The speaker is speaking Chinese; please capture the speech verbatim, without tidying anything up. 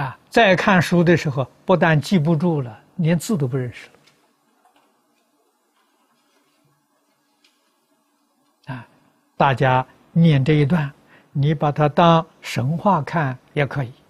啊，再看书的时候，不但记不住了，连字都不认识了。啊，大家念这一段，你把它当神话看也可以。